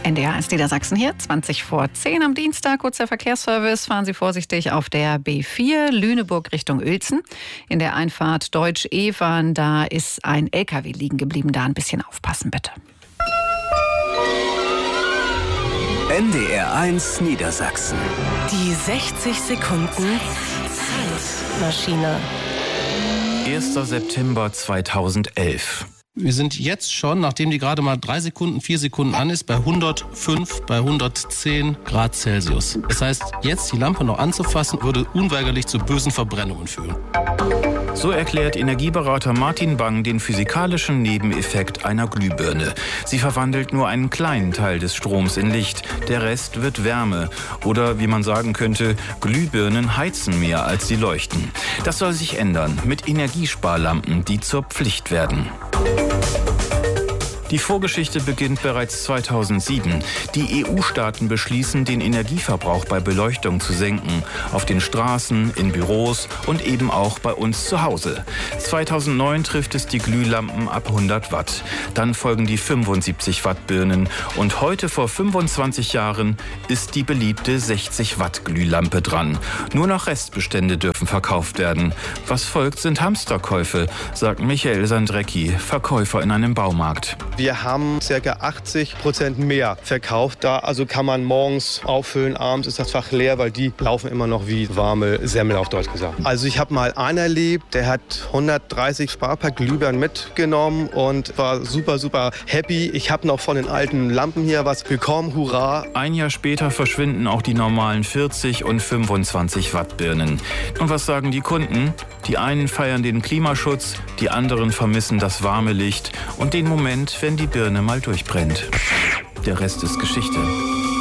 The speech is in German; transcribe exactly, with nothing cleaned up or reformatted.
N D R eins Niedersachsen hier, zwanzig vor zehn am Dienstag. Kurzer Verkehrsservice. Fahren Sie vorsichtig auf der B vier Lüneburg Richtung Uelzen. In der Einfahrt Deutsch-Evern, da ist ein L K W liegen geblieben. Da ein bisschen aufpassen, bitte. N D R eins Niedersachsen. Die sechzig Sekunden Zeitmaschine. erster September zweitausendelf. Wir sind jetzt schon, nachdem die gerade mal drei Sekunden, vier Sekunden an ist, bei hundertfünf, bei hundertzehn Grad Celsius. Das heißt, jetzt die Lampe noch anzufassen, würde unweigerlich zu bösen Verbrennungen führen. So erklärt Energieberater Martin Bang den physikalischen Nebeneffekt einer Glühbirne. Sie verwandelt nur einen kleinen Teil des Stroms in Licht. Der Rest wird Wärme. Oder wie man sagen könnte, Glühbirnen heizen mehr, als sie leuchten. Das soll sich ändern mit Energiesparlampen, die zur Pflicht werden. Die Vorgeschichte beginnt bereits zweitausendsieben. Die E U-Staaten beschließen, den Energieverbrauch bei Beleuchtung zu senken. Auf den Straßen, in Büros und eben auch bei uns zu Hause. zweitausendneun trifft es die Glühlampen ab hundert Watt. Dann folgen die fünfundsiebzig Watt Birnen. Und heute vor fünfundzwanzig Jahren ist die beliebte sechzig Watt Glühlampe dran. Nur noch Restbestände dürfen verkauft werden. Was folgt, sind Hamsterkäufe, sagt Michael Sandrecki, Verkäufer in einem Baumarkt. Wir haben ca. achtzig Prozent mehr verkauft. Da also kann man morgens auffüllen, abends ist das Fach leer, weil die laufen immer noch wie warme Semmel, auf Deutsch gesagt. Also ich habe mal einen erlebt, der hat hundertdreißig Sparpack Glühbirnen mitgenommen und war super, super happy. Ich habe noch von den alten Lampen hier was bekommen, hurra. Ein Jahr später verschwinden auch die normalen vierzig und fünfundzwanzig Watt Birnen. Und was sagen die Kunden? Die einen feiern den Klimaschutz, die anderen vermissen das warme Licht und den Moment, wenn die Birne mal durchbrennt. Der Rest ist Geschichte.